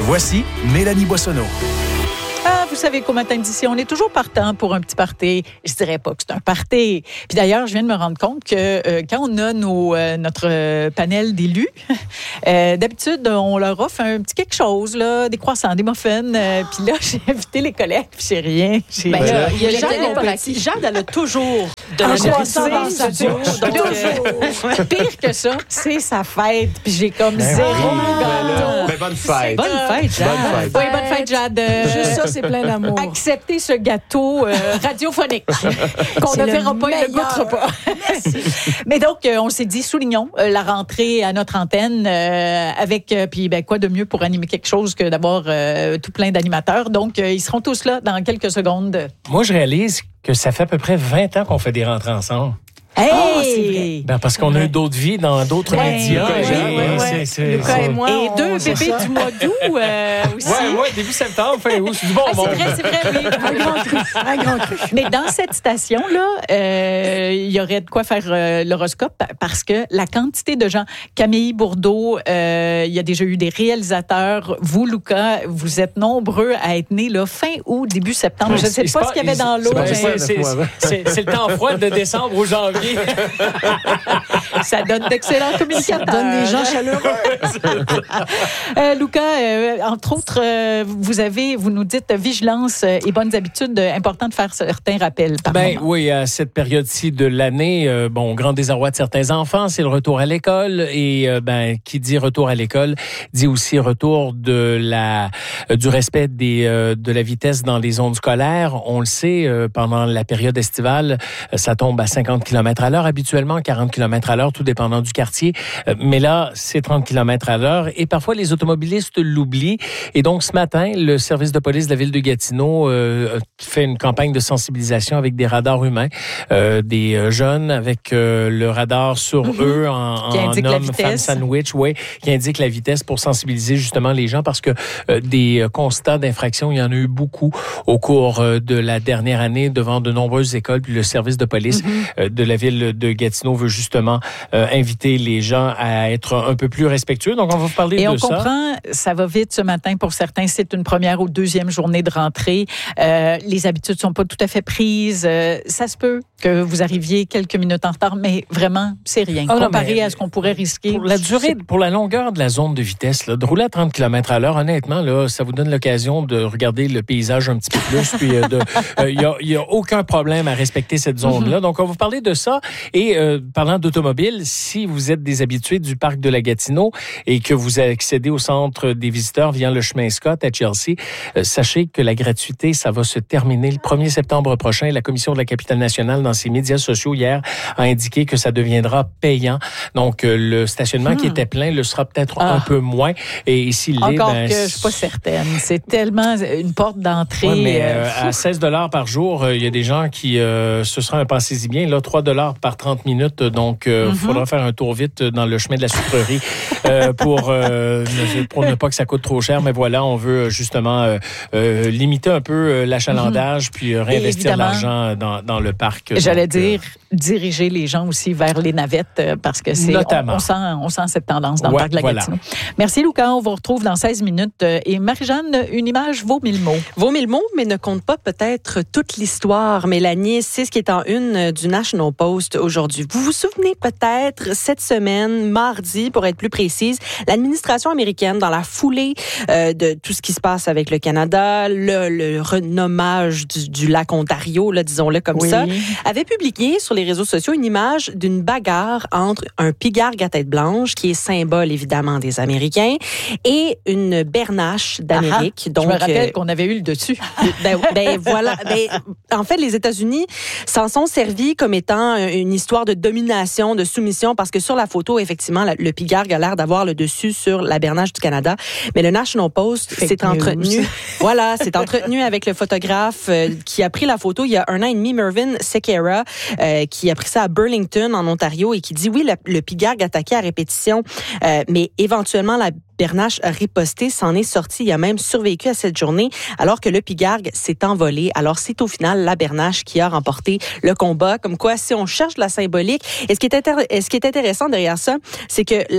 Voici Mélanie Boissonneau. Vous savez qu'au matin d'ici, on est toujours partant pour un petit party. Je dirais pas que c'est un party. Puis d'ailleurs, je viens de me rendre compte que quand on a notre panel d'élus, d'habitude, on leur offre un petit quelque chose, là, des croissants, des muffins. Puis là, j'ai invité les collègues, puis j'ai rien. Il y a Jade, elle a toujours de la croissant dans sa bouche. Donc, pire que ça, c'est sa fête. Puis j'ai comme zéro gâteau. Bonne fête. Bonne fête, Jade. Oui, bonne fête, Jade. Juste ça, c'est plein d'amour. Acceptez ce gâteau radiophonique qu'on ne verra pas et ne goûtera pas. Mais donc, on s'est dit, soulignons la rentrée à notre antenne avec, puis quoi de mieux pour animer quelque chose que d'avoir tout plein d'animateurs. Donc, ils seront tous là dans quelques secondes. Moi, je réalise que ça fait à peu près 20 ans qu'on fait des rentrées ensemble. Hey! C'est vrai. Ben parce qu'on a eu d'autres vies dans d'autres médias. Lucas et moi, et deux bébés du mois d'août aussi. Oui, début septembre, fin août. C'est du bon monde. C'est vrai, oui. Un grand cru. Mais dans cette station-là, il y aurait de quoi faire l'horoscope parce que la quantité de gens, Camille Bourdeau, il y a déjà eu des réalisateurs. Vous, Lucas, vous êtes nombreux à être nés là, fin août, début septembre. Je ne sais pas ce qu'il y avait dans l'eau. C'est le temps froid de décembre ou janvier. Ça donne d'excellents communicateurs. Ça donne des gens chaleureux. Lucas, entre autres, vous nous dites vigilance et bonnes habitudes. Important de faire certains rappels par moment. Oui, à cette période-ci de l'année, grand désarroi de certains enfants, c'est le retour à l'école. Et qui dit retour à l'école, dit aussi retour du respect de la vitesse dans les zones scolaires. On le sait, pendant la période estivale, ça tombe à 50 km à l'heure, habituellement 40 km à l'heure, tout dépendant du quartier. Mais là, c'est 30 km à l'heure et parfois les automobilistes l'oublient. Et donc, ce matin, le service de police de la ville de Gatineau fait une campagne de sensibilisation avec des radars humains, des jeunes avec le radar sur eux en homme, femme, sandwich, qui indique la vitesse pour sensibiliser justement les gens parce que des constats d'infraction, il y en a eu beaucoup au cours de la dernière année devant de nombreuses écoles. Puis le service de police de la ville de Gatineau veut justement inviter les gens à être un peu plus respectueux. Donc, on va vous parler de ça. Et on comprend, ça va vite ce matin pour certains. C'est une première ou deuxième journée de rentrée. Les habitudes sont pas tout à fait prises. Ça se peut que vous arriviez quelques minutes en retard, mais vraiment, c'est rien. Comparé à ce qu'on pourrait risquer. Pour la longueur de la zone de vitesse, là, de rouler à 30 km à l'heure, honnêtement, là, ça vous donne l'occasion de regarder le paysage un petit peu plus. Puis, il y a aucun problème à respecter cette zone-là. Donc, on va vous parler de ça. Et parlant d'automobile, si vous êtes des habitués du parc de la Gatineau et que vous accédez au centre des visiteurs via le chemin Scott à Chelsea, sachez que la gratuité, ça va se terminer le 1er septembre prochain. La Commission de la capitale nationale, dans ses médias sociaux hier, a indiqué que ça deviendra payant. Donc, le stationnement qui était plein le sera peut-être un peu moins. Et s'il l'est, encore que je suis pas certaine. C'est tellement une porte d'entrée. Oui, mais à 16 $ par jour, il y a des gens qui, ce sera un pensez-y bien, là, 3 $ par 30 minutes. Donc, il faudra faire un tour vite dans le chemin de la sucrerie pour ne pas que ça coûte trop cher. Mais voilà, on veut justement limiter un peu l'achalandage puis réinvestir l'argent dans le parc. J'allais dire diriger les gens aussi vers les navettes parce que c'est on sent cette tendance dans le parc de la Gatineau. Merci, Lucas. On vous retrouve dans 16 minutes. Et Marie-Jeanne, une image vaut 1000 mots. Vaut 1000 mots, mais ne compte pas peut-être toute l'histoire. Mélanie, c'est ce qui est en une du National Post aujourd'hui. Vous vous souvenez peut-être, cette semaine, mardi, pour être plus précise, l'administration américaine, dans la foulée de tout ce qui se passe avec le Canada, le renommage du lac Ontario, là, disons-le comme ça, avait publié sur les réseaux sociaux une image d'une bagarre entre un pigargue à tête blanche, qui est symbole évidemment des Américains, et une bernache d'Amérique. Donc, je me rappelle qu'on avait eu le dessus. Voilà. En fait, les États-Unis s'en sont servis comme étant une histoire de domination, de soumission, parce que sur la photo, effectivement, le pigargue a l'air d'avoir le dessus sur la bernache du Canada. Mais le National Post s'est entretenu. Voilà, s'est entretenu avec le photographe qui a pris la photo il y a 1 an et demi, Mervyn Sequeira, qui a pris ça à Burlington, en Ontario, et qui dit, oui, le pigargue attaquait à répétition, mais éventuellement, la bernache a riposté, s'en est sorti. Il a même survécu à cette journée, alors que le pigargue s'est envolé. Alors, c'est au final la bernache qui a remporté le combat. Comme quoi, si on cherche la symbolique, et ce qui est intéressant derrière ça, c'est que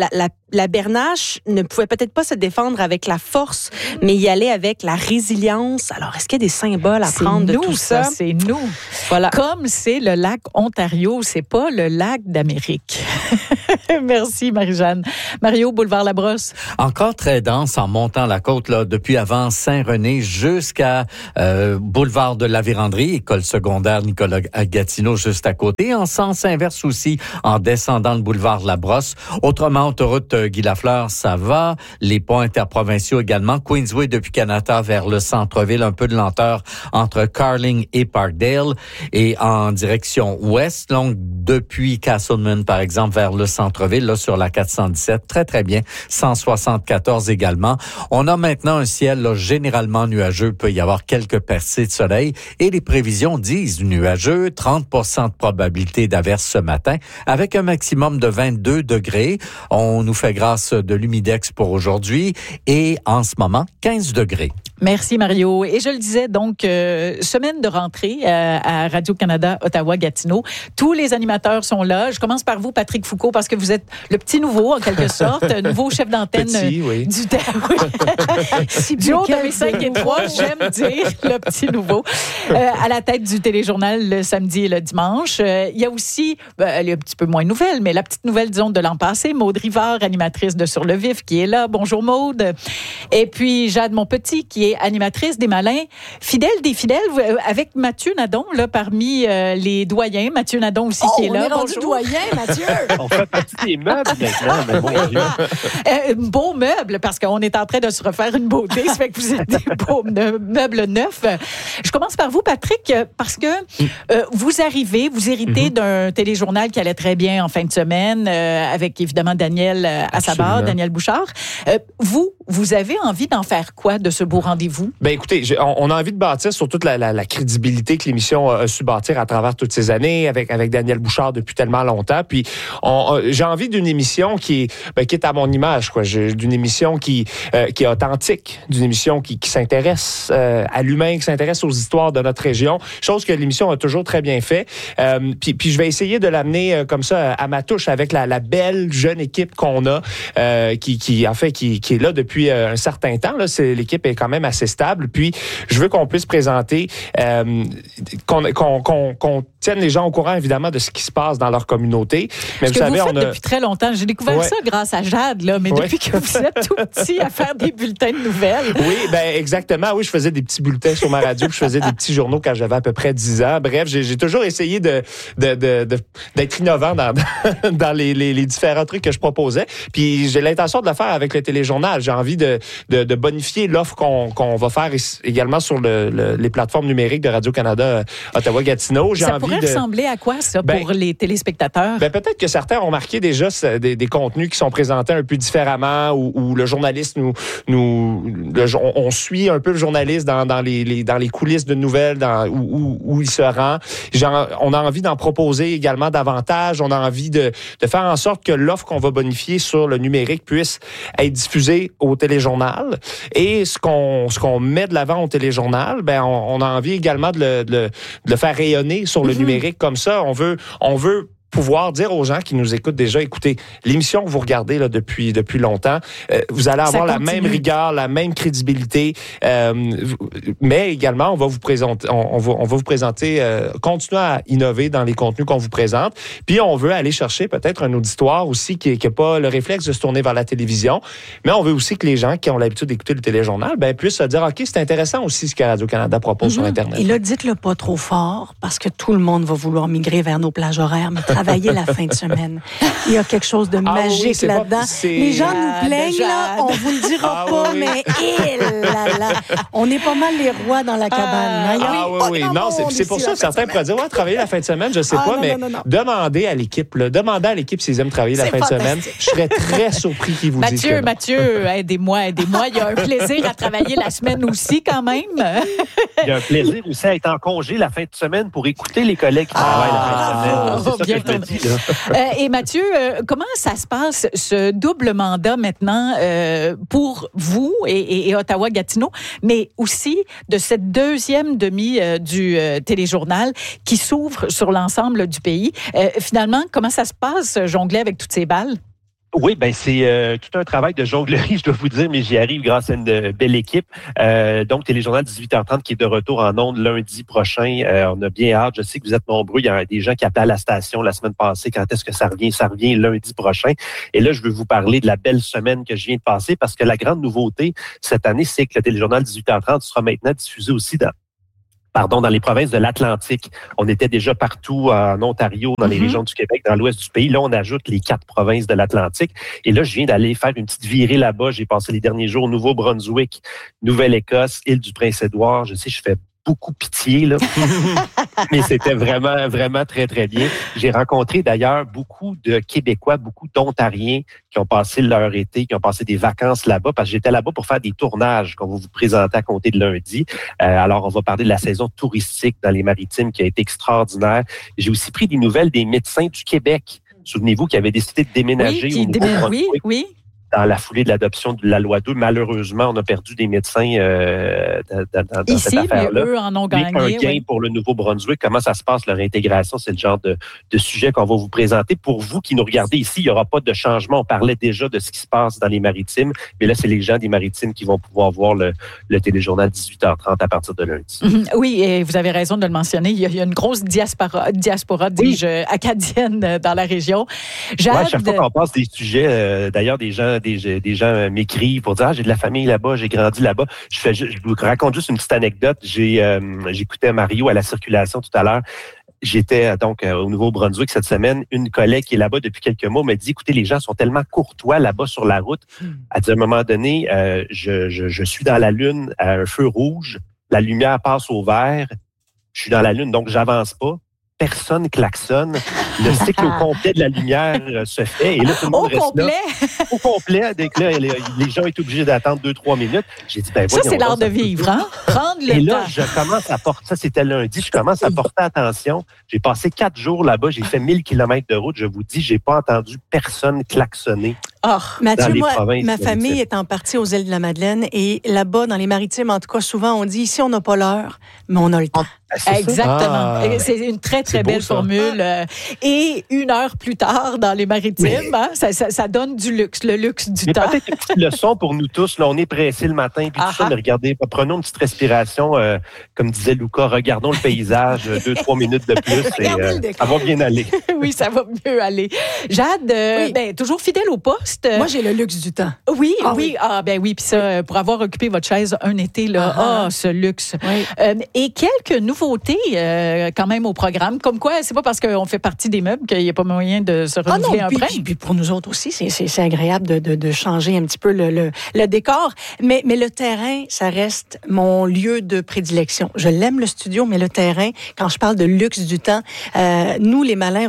la Bernache ne pouvait peut-être pas se défendre avec la force, mais y aller avec la résilience. Alors, est-ce qu'il y a des symboles à prendre de tout ça? C'est nous. Voilà. Comme c'est le lac Ontario, c'est pas le lac d'Amérique. Merci, Marie-Jeanne. Mario, boulevard Labrosse. Encore très dense en montant la côte, là, depuis avant Saint-René jusqu'à boulevard de la Vérandrie, école secondaire Nicolas Gatineau juste à côté. En sens inverse aussi, en descendant le boulevard Labrosse. Autrement, autoroute Guy Lafleur, ça va. Les ponts interprovinciaux également. Queensway depuis Canada vers le centre-ville, un peu de lenteur entre Carling et Parkdale. Et en direction ouest, donc depuis Castleman, par exemple, vers le centre-ville, là, sur la 417. Très, très bien. 174 également. On a maintenant un ciel là, généralement nuageux. Il peut y avoir quelques percées de soleil. Et les prévisions disent nuageux, 30% de probabilité d'averse ce matin, avec un maximum de 22 degrés. On nous fait grâce de l'humidex pour aujourd'hui. Et en ce moment, 15 degrés. Merci, Mario. Et je le disais, donc, semaine de rentrée à Radio-Canada, Ottawa-Gatineau. Tous les animateurs sont là. Je commence par vous, Patrick Foucault, parce que vous êtes le petit nouveau, en quelque sorte, nouveau chef d'antenne oui. du du haut de mes 5 et 3, j'aime dire le petit nouveau. À la tête du téléjournal le samedi et le dimanche. Il y a aussi, elle est un petit peu moins nouvelle, mais la petite nouvelle, disons, de l'an passé, Maude Rivard, animatrice de Sur le Vif, qui est là. Bonjour, Maude. Et puis, Jade Monpetit, qui est animatrice des Malins, fidèle des fidèles, avec Mathieu Nadon, là, parmi les doyens. Mathieu Nadon aussi, qui est là. On est rendu doyen, Mathieu. On fait partie des meubles maintenant, mais bon Dieu. Beau meuble, parce qu'on est en train de se refaire une beauté. Ça fait que vous êtes des beaux meubles neufs. Je commence par vous, Patrick, parce que vous arrivez, vous héritez d'un téléjournal qui allait très bien en fin de semaine, avec évidemment Daniel à sa barre, Daniel Bouchard. Vous avez envie d'en faire quoi de ce beau rendez-vous? Ben écoutez, on a envie de bâtir sur toute la crédibilité que l'émission a su bâtir à travers toutes ces années avec Daniel Bouchard depuis tellement longtemps. Puis j'ai envie d'une émission qui est à mon image, quoi. D'une émission qui est authentique, d'une émission qui s'intéresse à l'humain, qui s'intéresse aux histoires de notre région. Chose que l'émission a toujours très bien fait. Puis je vais essayer de l'amener comme ça à ma touche avec la belle jeune équipe qu'on a, qui est là depuis un certain temps. Là, l'équipe est quand même assez stable. Puis je veux qu'on puisse présenter, qu'on tienne les gens au courant évidemment de ce qui se passe dans leur communauté. Mais vous savez, on a depuis très longtemps. J'ai découvert ça grâce à Jade, là, mais depuis que vous êtes tout petit à faire des bulletins de nouvelles. Oui, ben exactement. Oui, je faisais des petits bulletins sur ma radio, puis je faisais des petits journaux quand j'avais à peu près 10 ans. Bref, j'ai toujours essayé d'être innovant dans les différents trucs que je proposais. Puis j'ai l'intention de le faire avec le téléjournal. J'ai envie de bonifier l'offre qu'on va faire également sur les plateformes numériques de Radio-Canada Ottawa-Gatineau. Ça pourrait ressembler à quoi, ça, pour les téléspectateurs? Peut-être que certains ont remarqué déjà des contenus qui sont présentés un peu différemment, où le journaliste on suit un peu le journaliste dans les coulisses de nouvelles, où il se rend. On a envie d'en proposer également davantage. On a envie de faire en sorte que l'offre qu'on va bonifier sur le numérique puisse être diffusée au téléjournal. Et ce qu'on met de l'avant au téléjournal, on a envie également de le faire rayonner sur le numérique comme ça. On veut pouvoir dire aux gens qui nous écoutent déjà, écoutez, l'émission que vous regardez là depuis longtemps, vous allez avoir la même rigueur, la même crédibilité, mais également on va vous présenter, continuer à innover dans les contenus qu'on vous présente. Puis on veut aller chercher peut-être un auditoire aussi qui n'a pas le réflexe de se tourner vers la télévision, mais on veut aussi que les gens qui ont l'habitude d'écouter le téléjournal puissent se dire, OK, c'est intéressant aussi ce que Radio-Canada propose sur Internet. Et là, dites-le pas trop fort, parce que tout le monde va vouloir migrer vers nos plages horaires, mais travailler la fin de semaine. Il y a quelque chose de magique là-dedans. Les gens nous plaignent, là, on vous le dira pas, mais on est pas mal les rois dans la cabane. Oui. Non, c'est pour ça que certains pourraient dire, travailler la fin de semaine, je sais pas, mais demandez à l'équipe s'ils aiment travailler la fin de semaine. Je serais très surpris qu'ils vous disent que Mathieu, aidez-moi. Il y a un plaisir à travailler la semaine aussi, quand même. Il y a un plaisir aussi à être en congé la fin de semaine pour écouter les collègues qui travaillent la fin de semaine. C'est ça que je me dis. Et Mathieu, comment ça se passe, ce double mandat maintenant pour vous et Ottawa-Gatineau, mais aussi de cette deuxième demi du téléjournal qui s'ouvre sur l'ensemble du pays? Finalement, comment ça se passe, jongler avec toutes ces balles? Oui, ben c'est tout un travail de jonglerie, je dois vous dire, mais j'y arrive grâce à une belle équipe. Donc, Téléjournal 18h30 qui est de retour en ondes lundi prochain. On a bien hâte. Je sais que vous êtes nombreux. Il y a des gens qui appelaient à la station la semaine passée. Quand est-ce que ça revient? Ça revient lundi prochain. Et là, je veux vous parler de la belle semaine que je viens de passer parce que la grande nouveauté cette année, c'est que le Téléjournal 18h30 sera maintenant diffusé aussi dans les provinces de l'Atlantique. On était déjà partout en Ontario, dans les régions du Québec, dans l'ouest du pays. Là, on ajoute les 4 provinces de l'Atlantique. Et là, je viens d'aller faire une petite virée là-bas. J'ai passé les derniers jours au Nouveau-Brunswick, Nouvelle-Écosse, île du Prince-Édouard. Je sais, je fais beaucoup pitié, là. Mais c'était vraiment, vraiment très, très bien. J'ai rencontré d'ailleurs beaucoup de Québécois, beaucoup d'Ontariens qui ont passé leur été, qui ont passé des vacances là-bas, parce que j'étais là-bas pour faire des tournages qu'on va vous présenter à compter de lundi. Alors, on va parler de la saison touristique dans les Maritimes qui a été extraordinaire. J'ai aussi pris des nouvelles des médecins du Québec. Souvenez-vous qu'ils avaient décidé de déménager au Nouveau-Brunswick. Oui. Dans la foulée de l'adoption de la loi 2, malheureusement, on a perdu des médecins dans cette affaire-là. Mais eux en ont gagné. Un gain pour le Nouveau-Brunswick. Comment ça se passe, leur intégration? C'est le genre de sujet qu'on va vous présenter. Pour vous qui nous regardez ici, il n'y aura pas de changement. On parlait déjà de ce qui se passe dans les Maritimes, mais là, c'est les gens des Maritimes qui vont pouvoir voir le téléjournal 18h30 à partir de lundi. Oui, et vous avez raison de le mentionner. Il y a une grosse diaspora acadienne dans la région. Jade... Ouais, chaque fois qu'on passe des sujets, d'ailleurs, des gens m'écrivent pour dire j'ai de la famille là-bas, j'ai grandi là-bas. Je vous raconte juste une petite anecdote. J'écoutais Mario à la circulation tout à l'heure. J'étais donc au Nouveau-Brunswick cette semaine. Une collègue qui est là-bas depuis quelques mois m'a dit écoutez, les gens sont tellement courtois là-bas sur la route. Elle dit à un moment donné, je suis dans la lune à un feu rouge, la lumière passe au vert, je suis dans la lune, donc j'avance pas. Personne klaxonne. Le cycle au complet de la lumière se fait. Et là, tout le monde reste là. Au complet. Dès que là, les gens étaient obligés d'attendre 2-3 minutes. J'ai dit, ça, c'est l'art de vivre, hein? Prendre le temps. Et là, je commence à porter, ça c'était lundi, je commence à porter attention. J'ai passé 4 jours là-bas, j'ai fait 1000 km de route. Je vous dis, j'ai pas entendu personne klaxonner. Mathieu, ma famille est en partie aux îles de la Madeleine et là-bas, dans les Maritimes, en tout cas, souvent, on dit ici, on n'a pas l'heure, mais on a le temps. Exactement. C'est une très, très belle formule. Et 1 heure plus tard, dans les Maritimes, hein, ça donne du luxe, le luxe du temps. Peut-être une petite leçon pour nous tous. Là, on est pressés le matin, puis tout ça, mais regardez, prenons une petite respiration. Comme disait Luca, regardons le paysage 2-3 minutes de plus et ça va bien aller. Oui, ça va mieux aller. Jade, toujours fidèle au poste. Moi, j'ai le luxe du temps. Oui. Puis ça, pour avoir occupé votre chaise un été, là, ce luxe. Oui. Et quelques nouveautés, quand même, au programme. Comme quoi, c'est pas parce qu'on fait partie des meubles qu'il n'y a pas moyen de se renouveler un prêt. Puis pour nous autres aussi, c'est agréable de changer un petit peu le décor. Mais le terrain, ça reste mon lieu de prédilection. Je l'aime, le studio, mais le terrain, quand je parle de luxe du temps, nous, les malins,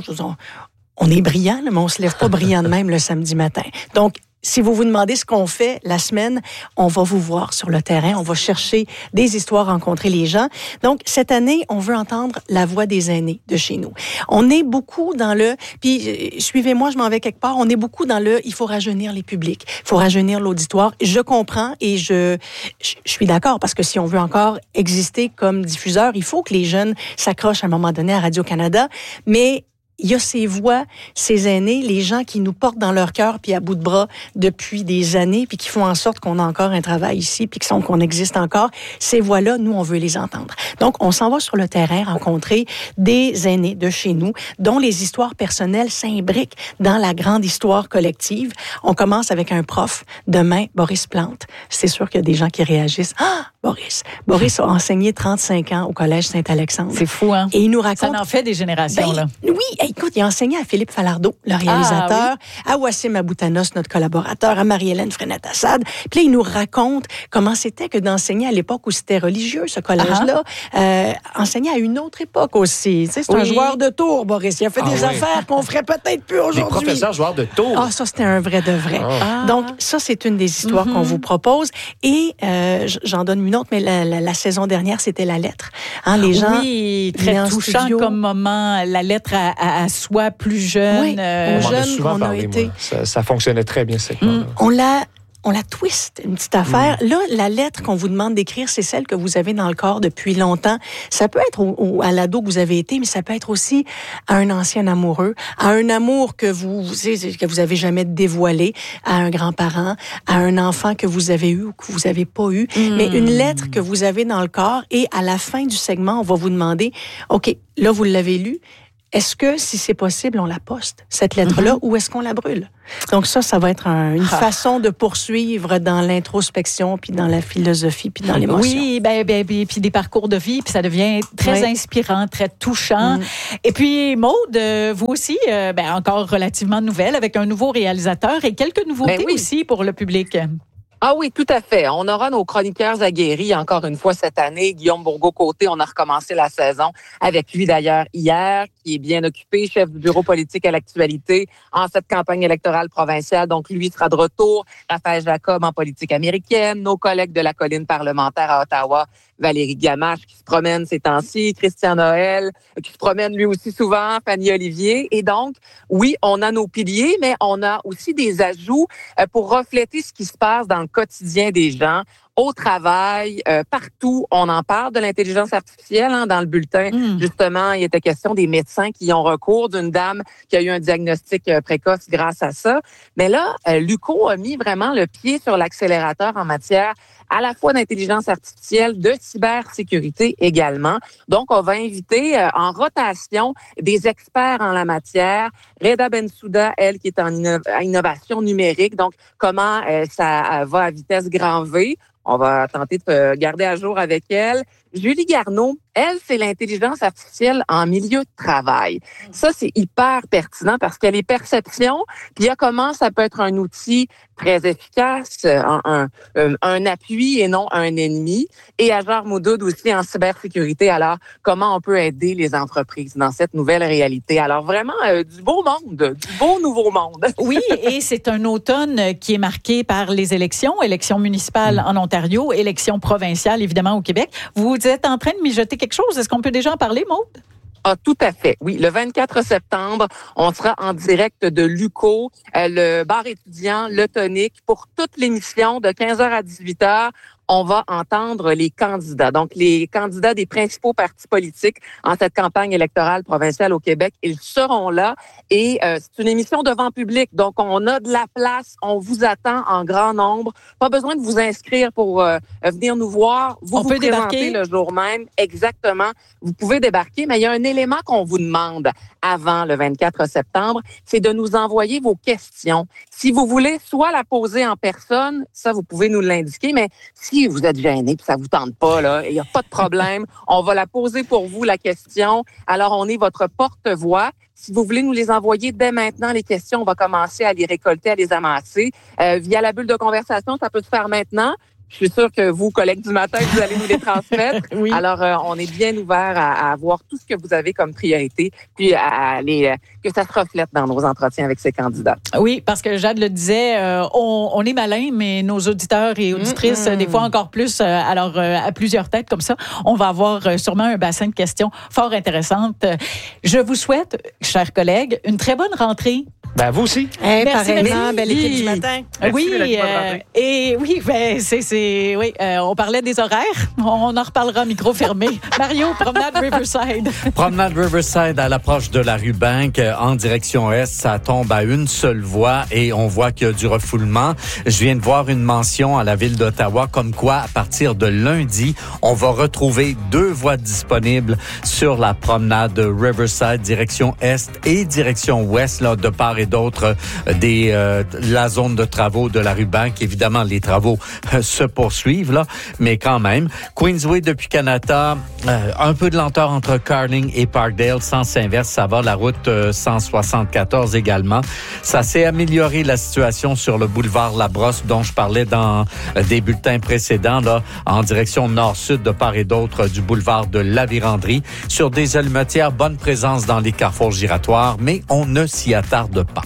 on est brillants, mais on se lève pas brillant de même le samedi matin. Donc, si vous vous demandez ce qu'on fait la semaine, on va vous voir sur le terrain. On va chercher des histoires, rencontrer les gens. Donc, cette année, on veut entendre la voix des aînés de chez nous. On est beaucoup dans puis suivez-moi, je m'en vais quelque part, on est beaucoup dans il faut rajeunir les publics, il faut rajeunir l'auditoire. Je comprends et je suis d'accord parce que si on veut encore exister comme diffuseur, il faut que les jeunes s'accrochent à un moment donné à Radio-Canada, mais il y a ces voix, ces aînés, les gens qui nous portent dans leur cœur puis à bout de bras depuis des années puis qui font en sorte qu'on a encore un travail ici puis qu'on existe encore. Ces voix-là, nous, on veut les entendre. Donc, on s'en va sur le terrain rencontrer des aînés de chez nous dont les histoires personnelles s'imbriquent dans la grande histoire collective. On commence avec un prof. Demain, Boris Plante. C'est sûr qu'il y a des gens qui réagissent. Ah, Boris. Boris a enseigné 35 ans au Collège Saint-Alexandre. C'est fou, hein? Et il nous raconte... Ça en fait des générations, là. Oui, écoute, il a enseigné à Philippe Falardeau, le réalisateur, à Wassim Aboutanos, notre collaborateur, à Marie-Hélène Frenette-Assad. Puis là, il nous raconte comment c'était que d'enseigner à l'époque où c'était religieux, ce collège-là. Enseigner à une autre époque aussi. Tu sais, c'est un joueur de tour, Boris. Il a fait des affaires qu'on ferait peut-être plus aujourd'hui. Des professeurs joueurs de tour. Ah, ça, c'était un vrai de vrai. Donc, ça, c'est une des histoires qu'on vous propose. Et j'en donne une autre, mais la saison dernière, c'était la lettre. Hein, les gens... Oui, très touchant comme moment. La lettre à soi plus jeune. Oui, on en a souvent parlé, moi. Ça fonctionnait très bien, cette moment. On l'a on la twist, une petite affaire. Là, la lettre qu'on vous demande d'écrire, c'est celle que vous avez dans le corps depuis longtemps. Ça peut être à l'ado que vous avez été, mais ça peut être aussi à un ancien amoureux, à un amour que vous avez jamais dévoilé, à un grand-parent, à un enfant que vous avez eu ou que vous avez pas eu. Mais une lettre que vous avez dans le corps, et à la fin du segment, on va vous demander, OK, là, vous l'avez lu. Est-ce que, si c'est possible, on la poste, cette lettre-là, ou est-ce qu'on la brûle? Donc ça va être une façon de poursuivre dans l'introspection, puis dans la philosophie, puis dans l'émotion. Oui, puis des parcours de vie, puis ça devient très inspirant, très touchant. Et puis, Maude, vous aussi, encore relativement nouvelle, avec un nouveau réalisateur et quelques nouveautés aussi pour le public. Ah oui, tout à fait. On aura nos chroniqueurs aguerris encore une fois cette année. Guillaume Bourgault-Côté, on a recommencé la saison avec lui d'ailleurs hier, qui est bien occupé, chef du bureau politique à l'actualité en cette campagne électorale provinciale. Donc lui sera de retour. Raphaël Jacob en politique américaine, nos collègues de la colline parlementaire à Ottawa, Valérie Gamache qui se promène ces temps-ci, Christian Noël qui se promène lui aussi souvent, Fanny Olivier. Et donc, oui, on a nos piliers, mais on a aussi des ajouts pour refléter ce qui se passe dans le quotidien des gens, au travail, partout. On en parle de l'intelligence artificielle dans le bulletin. Justement, il était question des médecins qui ont recours, d'une dame qui a eu un diagnostic précoce grâce à ça. Mais là, l'UQO a mis vraiment le pied sur l'accélérateur en matière à la fois d'intelligence artificielle, de cybersécurité également. Donc, on va inviter en rotation des experts en la matière. Reda Bensouda, elle, qui est en innovation numérique. Donc, comment ça va à vitesse grand V. On va tenter de garder à jour avec elle. Julie Garneau, elle, c'est l'intelligence artificielle en milieu de travail. Ça, c'est hyper pertinent parce qu'elle est perception, puis il y a comment ça peut être un outil très efficace, un appui et non un ennemi. Et Ajar Moudoud aussi en cybersécurité. Alors, comment on peut aider les entreprises dans cette nouvelle réalité? Alors, vraiment, du beau monde, du beau nouveau monde. Oui, et c'est un automne qui est marqué par les élections municipales en Ontario, élections provinciales, évidemment, au Québec. Vous êtes en train de mijoter quelque chose. Est-ce qu'on peut déjà en parler, Maude? Ah, tout à fait. Oui, le 24 septembre, on sera en direct de l'UQO, le bar étudiant, le tonique, pour toute l'émission de 15h à 18h. On va entendre les candidats. Donc, les candidats des principaux partis politiques en cette campagne électorale provinciale au Québec, ils seront là. Et c'est une émission devant public. Donc, on a de la place. On vous attend en grand nombre. Pas besoin de vous inscrire pour venir nous voir. Vous peut présentez débarquer le jour même. Exactement. Vous pouvez débarquer, mais il y a un élément qu'on vous demande avant le 24 septembre, c'est de nous envoyer vos questions. Si vous voulez soit la poser en personne, ça, vous pouvez nous l'indiquer, mais si vous êtes gêné et ça vous tente pas, là, il n'y a pas de problème. On va la poser pour vous, la question. Alors, on est votre porte-voix. Si vous voulez nous les envoyer dès maintenant, les questions, on va commencer à les récolter, à les amasser. Via la bulle de conversation, ça peut se faire maintenant. Je suis sûre que vous, collègues du matin, vous allez nous les transmettre. Oui. Alors, on est bien ouvert à voir tout ce que vous avez comme priorité, puis que ça se reflète dans nos entretiens avec ces candidats. Oui, parce que Jade le disait, on est malin, mais nos auditeurs et auditrices, des fois encore plus, alors à plusieurs têtes comme ça, on va avoir sûrement un bassin de questions fort intéressantes. Je vous souhaite, chers collègues, une très bonne rentrée. Ben, vous aussi. Pareillement, belle équipe du matin. Merci, Oui, et oui, on parlait des horaires. On en reparlera micro fermé. Mario, promenade Riverside. Promenade Riverside à l'approche de la rue Bank en direction est, ça tombe à une seule voie et on voit qu'il y a du refoulement. Je viens de voir une mention à la ville d'Ottawa comme quoi à partir de lundi, on va retrouver 2 voies disponibles sur la promenade Riverside direction est et direction ouest là de part et d'autre la zone de travaux de la rue Bank. Évidemment, les travaux se poursuivent là, mais quand même. Queensway depuis Canada, un peu de lenteur entre Carling et Parkdale, sens inverse, ça va. La route 174 également. Ça s'est amélioré la situation sur le boulevard Labrosse dont je parlais dans des bulletins précédents là, en direction nord-sud de part et d'autre du boulevard de la Vérandrie. Sur des allumetières, bonne présence dans les carrefours giratoires, mais on ne s'y attarde pas.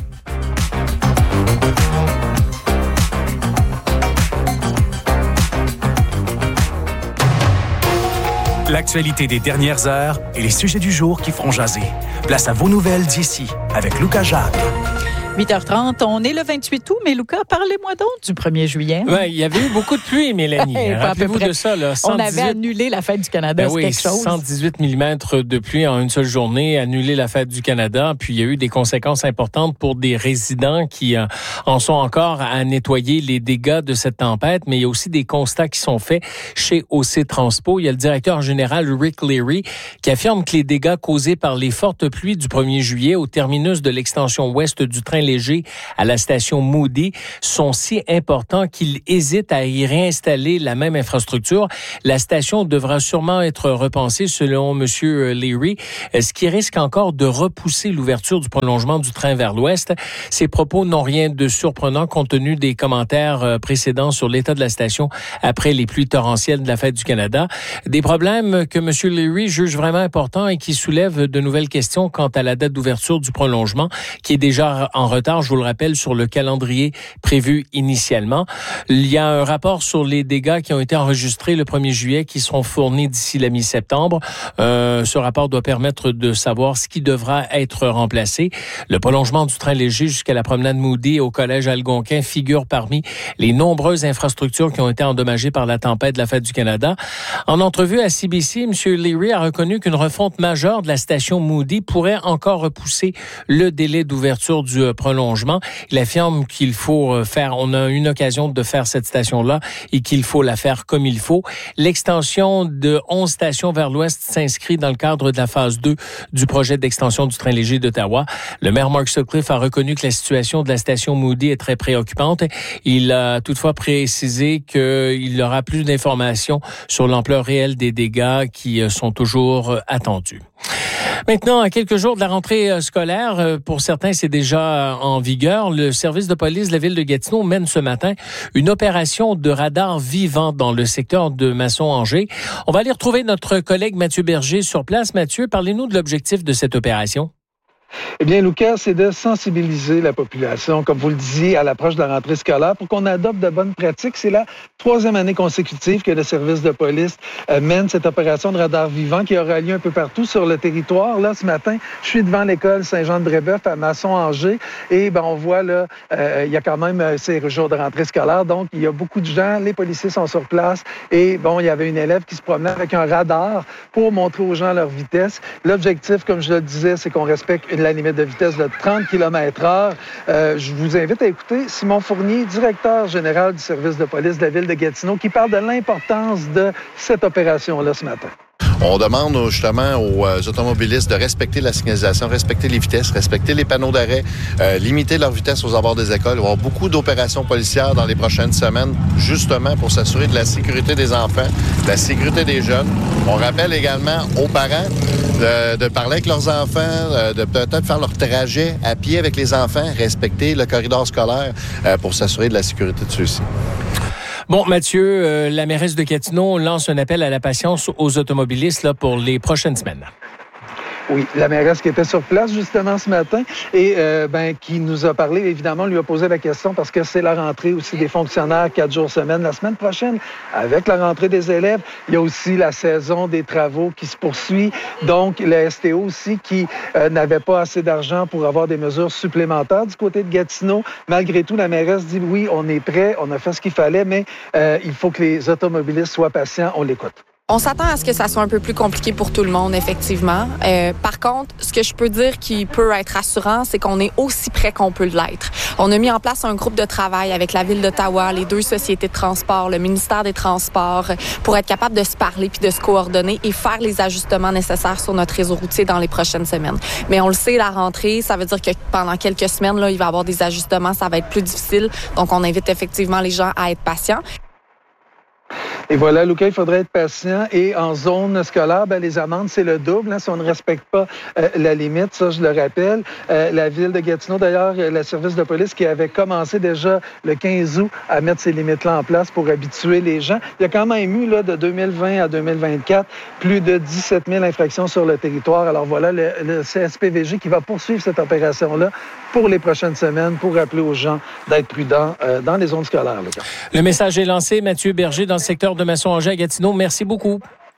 L'actualité des dernières heures et les sujets du jour qui feront jaser. Place à vos nouvelles d'ici avec Lucas Jacques. 8h30, on est le 28 août, mais Luca, parlez-moi donc du 1er juillet. Ouais, il y avait eu beaucoup de pluie, Mélanie. Rappelez-vous de ça. Là, 118... On avait annulé la fête du Canada, c'est quelque chose. 118 mm de pluie en une seule journée, annulé la fête du Canada, puis il y a eu des conséquences importantes pour des résidents qui en sont encore à nettoyer les dégâts de cette tempête, mais il y a aussi des constats qui sont faits chez OC Transpo. Il y a le directeur général Rick Leary qui affirme que les dégâts causés par les fortes pluies du 1er juillet au terminus de l'extension ouest du train léger à la station Moody sont si importants qu'il hésite à y réinstaller la même infrastructure. La station devra sûrement être repensée selon M. Leary, ce qui risque encore de repousser l'ouverture du prolongement du train vers l'ouest. Ces propos n'ont rien de surprenant compte tenu des commentaires précédents sur l'état de la station après les pluies torrentielles de la Fête du Canada. Des problèmes que M. Leary juge vraiment importants et qui soulèvent de nouvelles questions quant à la date d'ouverture du prolongement, qui est déjà en retard, je vous le rappelle, sur le calendrier prévu initialement. Il y a un rapport sur les dégâts qui ont été enregistrés le 1er juillet qui seront fournis d'ici la mi-septembre. Ce rapport doit permettre de savoir ce qui devra être remplacé. Le prolongement du train léger jusqu'à la promenade Moody au collège Algonquin figure parmi les nombreuses infrastructures qui ont été endommagées par la tempête de la Fête du Canada. En entrevue à CBC, M. Leary a reconnu qu'une refonte majeure de la station Moody pourrait encore repousser le délai d'ouverture du prolongement. Il affirme qu'il faut on a une occasion de faire cette station-là et qu'il faut la faire comme il faut. L'extension de 11 stations vers l'ouest s'inscrit dans le cadre de la phase 2 du projet d'extension du train léger d'Ottawa. Le maire Mark Sutcliffe a reconnu que la situation de la station Moody est très préoccupante. Il a toutefois précisé qu'il y aura plus d'informations sur l'ampleur réelle des dégâts qui sont toujours attendus. Maintenant, à quelques jours de la rentrée scolaire, pour certains, c'est déjà en vigueur. Le service de police de la ville de Gatineau mène ce matin une opération de radar vivant dans le secteur de Masson-Angers. On va aller retrouver notre collègue Mathieu Berger sur place. Mathieu, parlez-nous de l'objectif de cette opération. Eh bien, Lucas, c'est de sensibiliser la population, comme vous le disiez, à l'approche de la rentrée scolaire pour qu'on adopte de bonnes pratiques. C'est la 3e année consécutive que le service de police mène cette opération de radar vivant qui aura lieu un peu partout sur le territoire. Là, ce matin, je suis devant l'école Saint-Jean-de-Brébeuf à Masson-Angers et on voit là, il y a quand même ces jours de rentrée scolaire, donc il y a beaucoup de gens, les policiers sont sur place et il y avait une élève qui se promenait avec un radar pour montrer aux gens leur vitesse. L'objectif, comme je le disais, c'est qu'on respecte la limite de vitesse de 30 km/h. Je vous invite à écouter Simon Fournier, directeur général du service de police de la ville de Gatineau, qui parle de l'importance de cette opération-là ce matin. On demande justement aux automobilistes de respecter la signalisation, respecter les vitesses, respecter les panneaux d'arrêt, limiter leur vitesse aux abords des écoles. Il va y avoir beaucoup d'opérations policières dans les prochaines semaines, justement pour s'assurer de la sécurité des enfants, de la sécurité des jeunes. On rappelle également aux parents de parler avec leurs enfants, de peut-être faire leur trajet à pied avec les enfants, respecter le corridor scolaire pour s'assurer de la sécurité de ceux-ci. Bon, Mathieu, la mairesse de Gatineau lance un appel à la patience aux automobilistes là, pour les prochaines semaines. Oui, la mairesse qui était sur place justement ce matin et qui nous a parlé, évidemment, lui a posé la question parce que c'est la rentrée aussi des fonctionnaires 4 jours semaine. La semaine prochaine, avec la rentrée des élèves, il y a aussi la saison des travaux qui se poursuit. Donc, le STO aussi qui n'avait pas assez d'argent pour avoir des mesures supplémentaires du côté de Gatineau. Malgré tout, la mairesse dit oui, on est prêt, on a fait ce qu'il fallait, mais il faut que les automobilistes soient patients. On l'écoute. On s'attend à ce que ça soit un peu plus compliqué pour tout le monde, effectivement. Par contre, ce que je peux dire qui peut être rassurant, c'est qu'on est aussi près qu'on peut l'être. On a mis en place un groupe de travail avec la Ville d'Ottawa, les 2 sociétés de transport, le ministère des Transports, pour être capable de se parler puis de se coordonner et faire les ajustements nécessaires sur notre réseau routier dans les prochaines semaines. Mais on le sait, la rentrée, ça veut dire que pendant quelques semaines, là, il va y avoir des ajustements, ça va être plus difficile. Donc, on invite effectivement les gens à être patients. Et voilà, Lucas, il faudrait être patient. Et en zone scolaire, les amendes, c'est le double. Si on ne respecte pas la limite, ça, je le rappelle. La ville de Gatineau, d'ailleurs, le service de police qui avait commencé déjà le 15 août à mettre ces limites-là en place pour habituer les gens. Il y a quand même eu, là, de 2020 à 2024, plus de 17 000 infractions sur le territoire. Alors voilà, le CSPVG qui va poursuivre cette opération-là pour les prochaines semaines pour rappeler aux gens d'être prudents dans les zones scolaires. Lucas. Le message est lancé. Mathieu Berger dans le secteur de Masson-Angers à Gatineau. Merci beaucoup.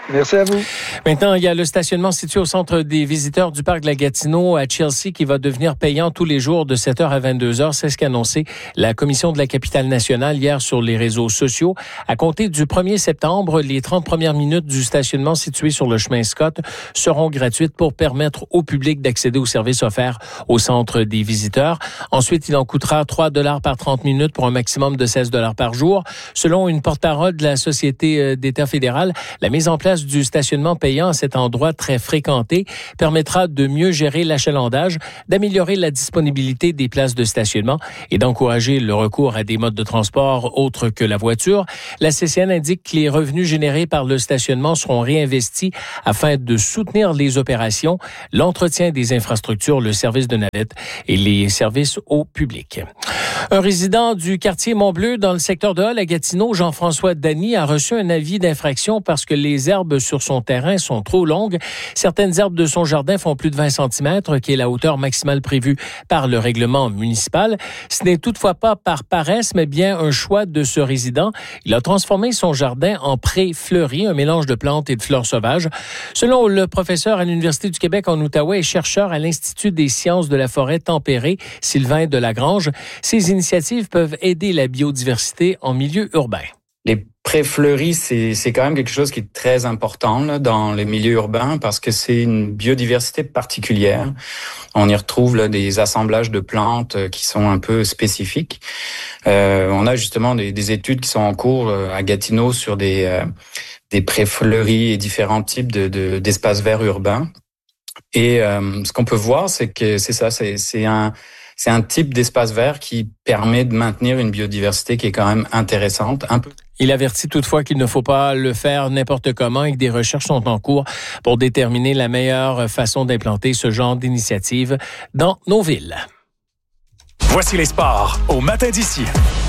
Merci à vous. Maintenant, il y a le stationnement situé au centre des visiteurs du parc de la Gatineau à Chelsea qui va devenir payant tous les jours de 7h à 22h. C'est ce qu'a annoncé la Commission de la capitale nationale hier sur les réseaux sociaux. À compter du 1er septembre, les 30 premières minutes du stationnement situé sur le chemin Scott seront gratuites pour permettre au public d'accéder aux services offerts au centre des visiteurs. Ensuite, il en coûtera 3 $ par 30 minutes pour un maximum de 16 $ par jour. Selon une porte-parole de la Société d'État fédérale, la mise en place du stationnement payant à cet endroit très fréquenté permettra de mieux gérer l'achalandage, d'améliorer la disponibilité des places de stationnement et d'encourager le recours à des modes de transport autres que la voiture. La CCN indique que les revenus générés par le stationnement seront réinvestis afin de soutenir les opérations, l'entretien des infrastructures, le service de navette et les services au public. Un résident du quartier Montbleu dans le secteur de Hull à Gatineau, Jean-François Dany, a reçu un avis d'infraction parce que les herbes sur son terrain sont trop longues. Certaines herbes de son jardin font plus de 20 cm, qui est la hauteur maximale prévue par le règlement municipal. Ce n'est toutefois pas par paresse, mais bien un choix de ce résident. Il a transformé son jardin en pré fleuri, un mélange de plantes et de fleurs sauvages. Selon le professeur à l'Université du Québec en Outaouais et chercheur à l'Institut des sciences de la forêt tempérée, Sylvain Delagrange, ces initiatives peuvent aider la biodiversité en milieu urbain. Les pré-fleuris, c'est quand même quelque chose qui est très important là, dans les milieux urbains parce que c'est une biodiversité particulière. On y retrouve là, des assemblages de plantes qui sont un peu spécifiques. On a justement des études qui sont en cours à Gatineau sur des pré-fleuris et différents types d'espaces verts urbains. Et ce qu'on peut voir, c'est que c'est un type d'espace vert qui permet de maintenir une biodiversité qui est quand même intéressante. Il avertit toutefois qu'il ne faut pas le faire n'importe comment et que des recherches sont en cours pour déterminer la meilleure façon d'implanter ce genre d'initiative dans nos villes. Voici les sports au matin d'ici.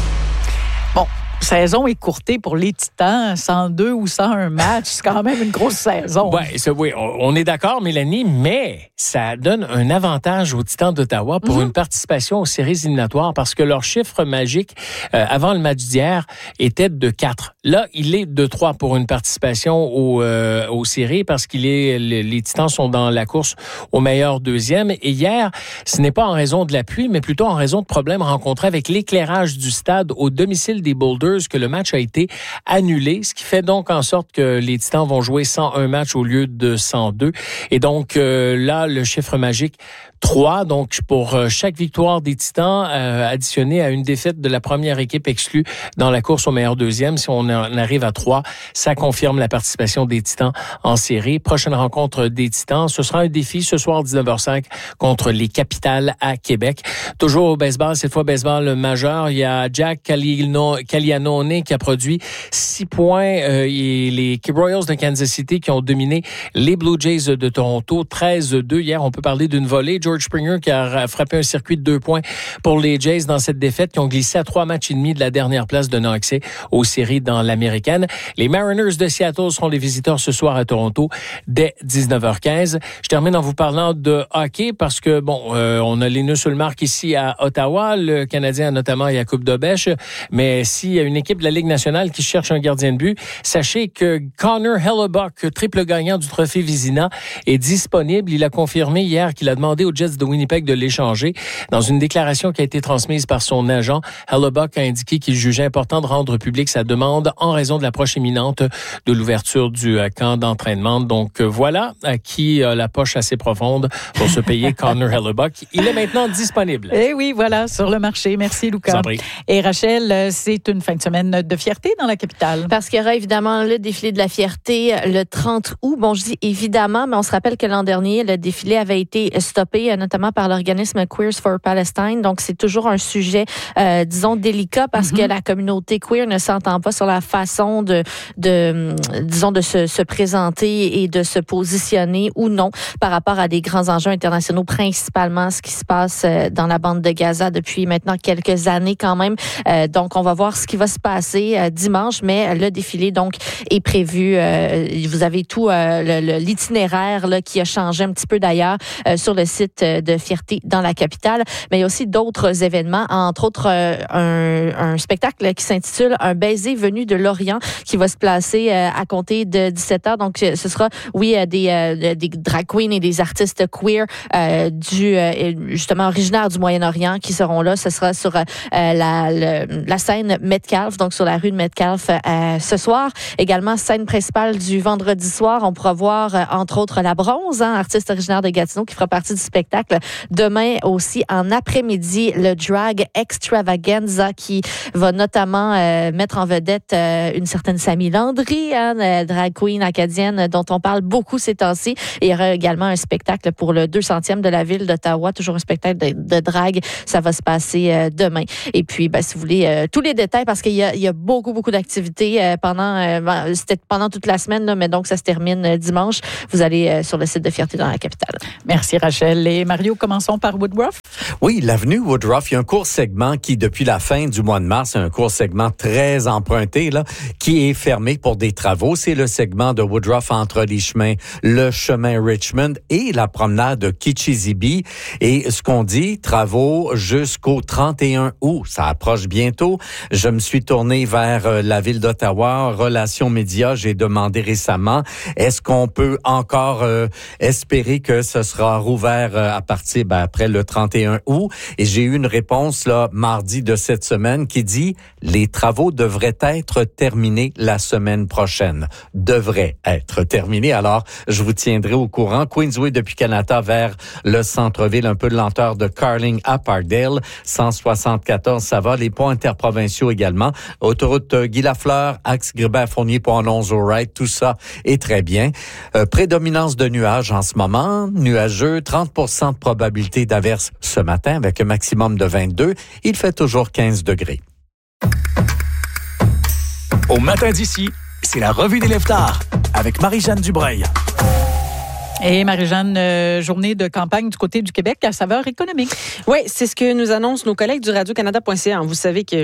Bon. Saison écourtée pour les Titans, 102 ou 101 matchs, c'est quand même une grosse saison. Oui, on est d'accord, Mélanie, mais ça donne un avantage aux Titans d'Ottawa pour une participation aux séries éliminatoires parce que leur chiffre magique avant le match d'hier était de 4. Là, il est de 3 pour une participation aux séries parce les Titans sont dans la course au meilleur deuxième. Et hier, ce n'est pas en raison de la pluie, mais plutôt en raison de problèmes rencontrés avec l'éclairage du stade au domicile des Boulders que le match a été annulé, ce qui fait donc en sorte que les Titans vont jouer 101 matchs au lieu de 102. Et donc là, le chiffre magique 3, donc pour chaque victoire des Titans additionnée à une défaite de la première équipe exclue dans la course au meilleur deuxième, si on en arrive à 3, ça confirme la participation des Titans en série. Prochaine rencontre des Titans, ce sera un défi ce soir 19h05 contre les Capitals à Québec. Toujours au baseball, cette fois baseball majeur, il y a Jack Calianone qui a produit 6 points et les Royals de Kansas City qui ont dominé les Blue Jays de Toronto 13-2. Hier, on peut parler d'une volée. George Springer qui a frappé un circuit de 2 points pour les Jays dans cette défaite qui ont glissé à 3 matchs et demi de la dernière place de non-accès aux séries dans l'Américaine. Les Mariners de Seattle seront les visiteurs ce soir à Toronto dès 19h15. Je termine en vous parlant de hockey parce que, on a Linus Ullmark ici à Ottawa. Le Canadien a notamment Jakub Dobeš. Mais s'il y a une équipe de la Ligue nationale qui cherche un gardien de but, sachez que Connor Hellebuyck, triple gagnant du trophée Vizina, est disponible. Il a confirmé hier qu'il a demandé aux Jets de Winnipeg de l'échanger. Dans une déclaration qui a été transmise par son agent, Hellebuyck a indiqué qu'il jugeait important de rendre public sa demande en raison de l'approche imminente de l'ouverture du camp d'entraînement. Donc voilà qui a la poche assez profonde pour se payer Connor Hellebuyck. Il est maintenant disponible. Eh oui, voilà, sur le marché. Merci, Lucas. Et Rachel, c'est une fin de semaine de fierté dans la capitale. Parce qu'il y aura évidemment le défilé de la fierté le 30 août. Bon, je dis évidemment, mais on se rappelle que l'an dernier, le défilé avait été stoppé, notamment par l'organisme Queers for Palestine. Donc, c'est toujours un sujet, disons, délicat parce que la communauté queer ne s'entend pas sur la façon de se présenter et de se positionner ou non par rapport à des grands enjeux internationaux, principalement ce qui se passe dans la bande de Gaza depuis maintenant quelques années quand même. Donc, on va voir ce qui va se passer dimanche, mais le défilé, donc, est prévu. Vous avez tout l'itinéraire là, qui a changé un petit peu d'ailleurs sur le site site de Fierté dans la capitale. Mais il y a aussi d'autres événements, entre autres un spectacle qui s'intitule Un baiser venu de l'Orient qui va se placer à compter de 17h. Donc, ce sera, des drag queens et des artistes queer justement originaires du Moyen-Orient qui seront là. Ce sera sur la scène Metcalfe, donc sur la rue de Metcalfe ce soir. Également, scène principale du vendredi soir. On pourra voir, entre autres, La Bronze, artiste originaire de Gatineau qui fera partie du spectacle. Demain aussi, en après-midi, le Drag Extravaganza qui va notamment mettre en vedette une certaine Samy Landry, drag queen acadienne dont on parle beaucoup ces temps-ci. Et il y aura également un spectacle pour le 200e de la ville d'Ottawa, toujours un spectacle de drague. Ça va se passer demain. Et puis, si vous voulez, tous les détails, parce qu'il y a beaucoup d'activités c'était pendant toute la semaine, là, mais donc ça se termine dimanche. Vous allez sur le site de Fierté dans la capitale. Merci Rachel. Et Mario, commençons par Woodruff. Oui, l'avenue Woodruff, il y a un court segment qui, depuis la fin du mois de mars, un court segment très emprunté, là, qui est fermé pour des travaux. C'est le segment de Woodruff entre les chemins, le chemin Richmond et la promenade Kichizibi. Et ce qu'on dit, travaux jusqu'au 31 août. Ça approche bientôt. Je me suis tourné vers la ville d'Ottawa, Relations médias. J'ai demandé récemment, est-ce qu'on peut encore espérer que ce sera rouvert à partir après le 31 août? Et j'ai eu une réponse mardi de cette semaine qui dit les travaux devraient être terminés la semaine prochaine. Devraient être terminés. Alors, je vous tiendrai au courant. Queensway depuis Canada vers le centre-ville, un peu de lenteur de Carling à Parkdale. 174, ça va. Les ponts interprovinciaux également. Autoroute Guy Lafleur, axe Grébert-Fournier, pont 11 au right, tout ça est très bien. Prédominance de nuages en ce moment, nuageux, 30% de probabilité d'averse ce matin avec un maximum de 22. Il fait toujours 15 degrés. Au matin d'ici, c'est la revue des lève-tard avec Marie-Jeanne Dubreuil. Et Marie-Jeanne, journée de campagne du côté du Québec à saveur économique. Oui, c'est ce que nous annoncent nos collègues du Radio-Canada.ca. Vous savez que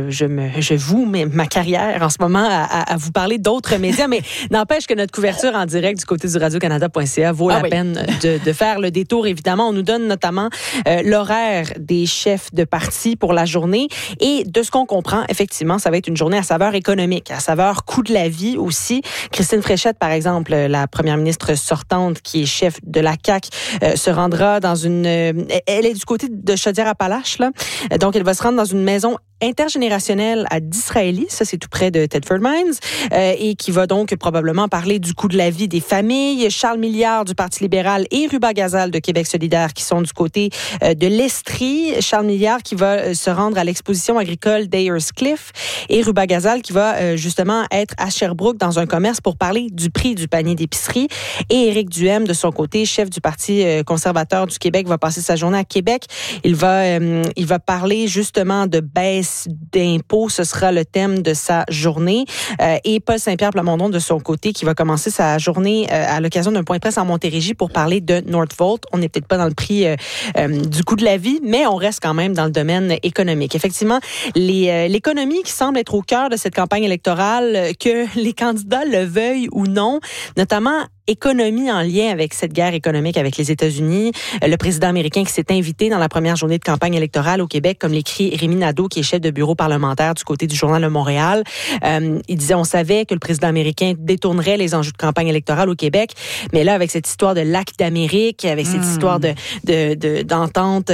je voue ma carrière en ce moment à vous parler d'autres médias, mais n'empêche que notre couverture en direct du côté du Radio-Canada.ca vaut la peine de faire le détour. Évidemment, on nous donne notamment l'horaire des chefs de parti pour la journée. Et de ce qu'on comprend, effectivement, ça va être une journée à saveur économique, à saveur coût de la vie aussi. Christine Fréchette, par exemple, la première ministre sortante, qui est chef de la CAQ, se rendra dans une... Elle est du côté de Chaudière-Appalaches, là. Donc, elle va se rendre dans une maison intergénérationnelle à Disraeli, ça c'est tout près de Thetford Mines, et qui va donc probablement parler du coût de la vie des familles. Charles Milliard du Parti libéral et Ruba Gazal de Québec solidaire qui sont du côté de l'Estrie. Charles Milliard qui va se rendre à l'exposition agricole d'Ayers Cliff et Ruba Gazal qui va justement être à Sherbrooke dans un commerce pour parler du prix du panier d'épicerie. Et Éric Duhem, de son côté, chef du Parti conservateur du Québec, va passer sa journée à Québec. Il va parler justement de baisse d'impôts, ce sera le thème de sa journée. Et Paul Saint-Pierre Plamondon, de son côté, qui va commencer sa journée à l'occasion d'un point de presse en Montérégie pour parler de Northvolt. On n'est peut-être pas dans le prix du coût de la vie, mais on reste quand même dans le domaine économique. Effectivement, l'économie qui semble être au cœur de cette campagne électorale, que les candidats le veuillent ou non, notamment économie en lien avec cette guerre économique avec les États-Unis. Le président américain qui s'est invité dans la première journée de campagne électorale au Québec, comme l'écrit Rémi Nadeau, qui est chef de bureau parlementaire du côté du Journal de Montréal. Il disait, on savait que le président américain détournerait les enjeux de campagne électorale au Québec, mais là, avec cette histoire de lac d'Amérique, avec cette histoire d'entente...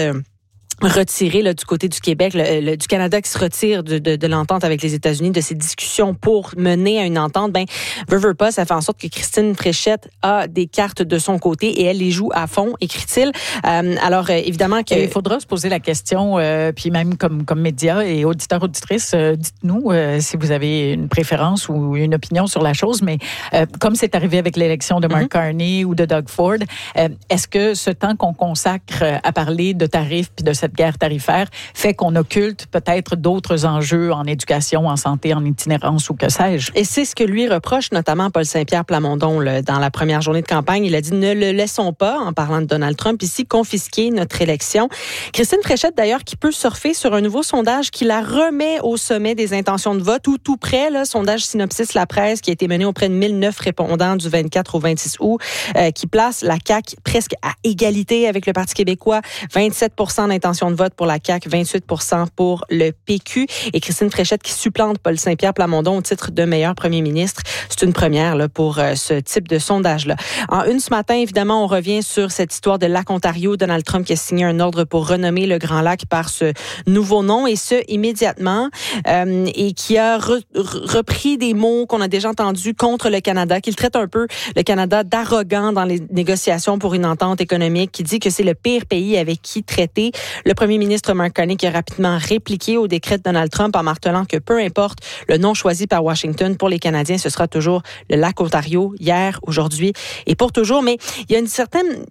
retiré du côté du Québec, du Canada qui se retire de l'entente avec les États-Unis, de ces discussions pour mener à une entente, veut pas, ça fait en sorte que Christine Fréchette a des cartes de son côté et elle les joue à fond, écrit-il. Alors, évidemment que... Il faudra se poser la question, puis même comme médias et auditeurs, auditrices, dites-nous si vous avez une préférence ou une opinion sur la chose, mais comme c'est arrivé avec l'élection de Mark Carney ou de Doug Ford, est-ce que ce temps qu'on consacre à parler de tarifs puis de cette cette guerre tarifaire fait qu'on occulte peut-être d'autres enjeux en éducation, en santé, en itinérance ou que sais-je. Et c'est ce que lui reproche notamment Paul Saint-Pierre Plamondon dans la première journée de campagne. Il a dit « Ne le laissons pas », en parlant de Donald Trump, ici, confisquer notre élection. Christine Fréchette, d'ailleurs, qui peut surfer sur un nouveau sondage qui la remet au sommet des intentions de vote, ou tout près, là, sondage Synopsis La Presse, qui a été mené auprès de 1009 répondants du 24 au 26 août, qui place la CAQ presque à égalité avec le Parti québécois. 27 d'intention de vote pour la CAQ, 28 pour le PQ. Et Christine Fréchette qui supplante Paul Saint-Pierre Plamondon au titre de meilleur premier ministre. C'est une première là, pour ce type de sondage-là. En une ce matin, évidemment, on revient sur cette histoire de Lac Ontario. Donald Trump qui a signé un ordre pour renommer le Grand Lac par ce nouveau nom, et ce, immédiatement, et qui a repris des mots qu'on a déjà entendus contre le Canada, qu'il traite un peu le Canada d'arrogant dans les négociations pour une entente économique, qui dit que c'est le pire pays avec qui traiter. Le premier ministre Mark Carney qui a rapidement répliqué au décret de Donald Trump en martelant que peu importe le nom choisi par Washington, pour les Canadiens, ce sera toujours le Lac Ontario, hier, aujourd'hui et pour toujours. Mais il y a une certaine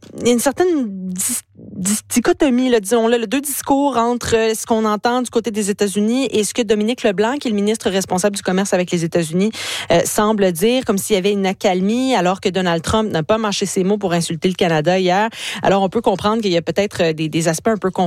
dichotomie, là, disons-le, deux discours entre ce qu'on entend du côté des États-Unis et ce que Dominique Leblanc, qui est le ministre responsable du commerce avec les États-Unis, semble dire, comme s'il y avait une accalmie, alors que Donald Trump n'a pas mâché ses mots pour insulter le Canada hier. Alors, on peut comprendre qu'il y a peut-être des aspects un peu confus